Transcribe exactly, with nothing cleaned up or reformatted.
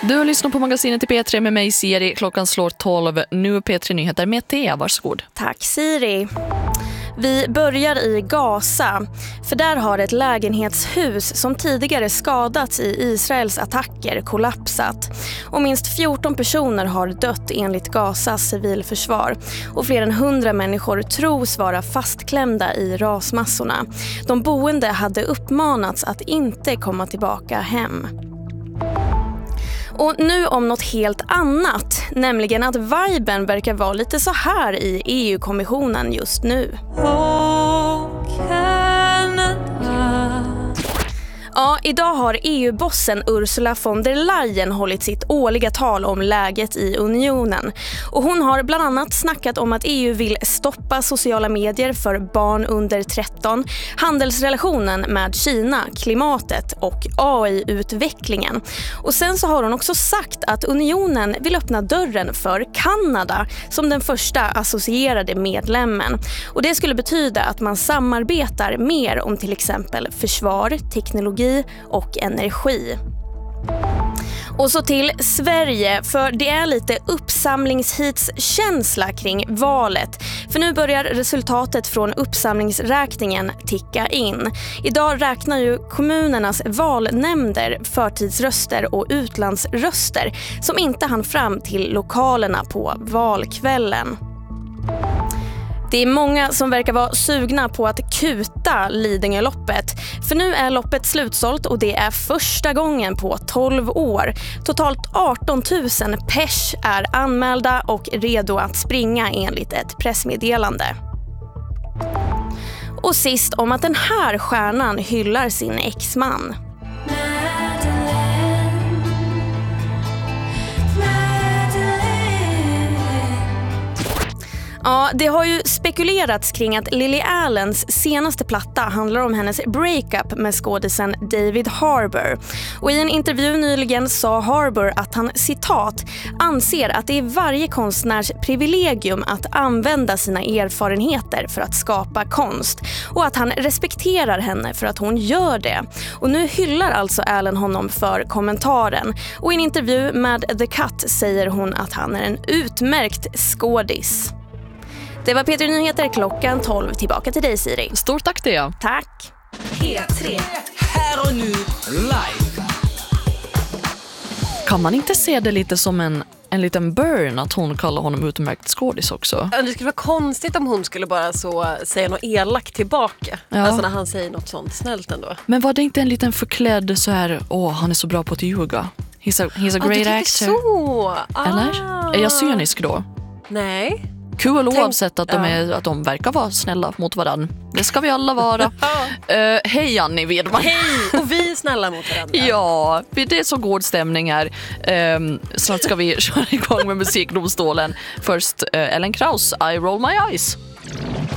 Du lyssnar på magasinet i P tre med mig, Siri. Klockan slår tolv. Nu P tre Nyheter med Thea. Varsågod. Tack, Siri. Vi börjar i Gaza, för där har ett lägenhetshus som tidigare skadats i Israels attacker kollapsat. Och minst fjorton personer har dött enligt Gazas civilförsvar. Och fler än hundra människor tros vara fastklämda i rasmassorna. De boende hade uppmanats att inte komma tillbaka hem. Och nu om något helt annat, nämligen att viben verkar vara lite så här i E U-kommissionen just nu. Ja, idag har E U-bossen Ursula von der Leyen hållit sitt årliga tal om läget i unionen. Och hon har bland annat snackat om att E U vill stoppa sociala medier för barn under tretton, handelsrelationen med Kina, klimatet och A I-utvecklingen. Och sen så har hon också sagt att unionen vill öppna dörren för Kanada som den första associerade medlemmen. Och det skulle betyda att man samarbetar mer om till exempel försvar, teknologi och energi. Och så till Sverige, för det är lite uppsamlingshitskänsla kring valet. För nu börjar resultatet från uppsamlingsräkningen ticka in. Idag räknar ju kommunernas valnämnder förtidsröster och utlandsröster som inte hann fram till lokalerna på valkvällen. Det är många som verkar vara sugna på att kuta Lidingöloppet. För nu är loppet slutsålt och det är första gången på tolv år. Totalt arton tusen pers är anmälda och redo att springa enligt ett pressmeddelande. Och sist om att den här stjärnan hyllar sin exman. Ja, det har ju spekulerats kring att Lily Allens senaste platta handlar om hennes breakup med skådisen David Harbour. Och i en intervju nyligen sa Harbour att han, citat, anser att det är varje konstnärs privilegium att använda sina erfarenheter för att skapa konst. Och att han respekterar henne för att hon gör det. Och nu hyllar alltså Allen honom för kommentaren. Och i en intervju med The Cut säger hon att han är en utmärkt skådis. Det var P tre Nyheter klockan tolv. Tillbaka till dig, Siri. Stort tack det. Tack. P tre. Här och nu. Live. Kan man inte se det lite som en, en liten burn att hon kallar honom utmärkt skådis också? Det skulle vara konstigt om hon skulle bara så säga något elakt tillbaka. Ja. Alltså när han säger något sånt snällt ändå. Men var det inte en liten förklädd så här, åh, han är så bra på att ljuga. He's a, he's a ah, great du actor. Så. Ah. Eller? Är jag cynisk då? Nej. Kul Tänk, oavsett att de, ja. är, att de verkar vara snälla mot varandra. Det ska vi alla vara. uh, hej Annie Wedman. Hej, och vi är snälla mot varandra. Ja, det är så god stämning här. Um, snart ska vi köra igång med musikdomstolen. Först uh, Ellen Kraus, I Roll My Eyes.